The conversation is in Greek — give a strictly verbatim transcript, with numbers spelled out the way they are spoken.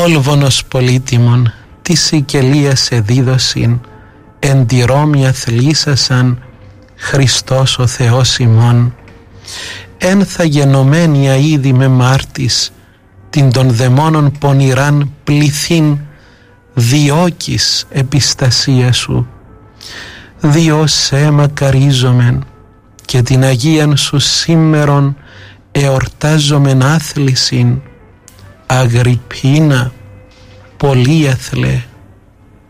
Όλβονος πολύτιμον, τη Σικελίας εδίδωσιν, εν τη Ρώμη αθλήσασαν, Χριστός ο Θεός ημών. Εν θα γενομένη αίδη με μάρτης, την των δαιμόνων πονηράν πληθύν, διώκεις επιστασία σου. Διό σε μακαρίζομεν, και την Αγίαν σου σήμερον εορτάζομεν άθλησιν. Αγρυππίνα, πολύαθλε,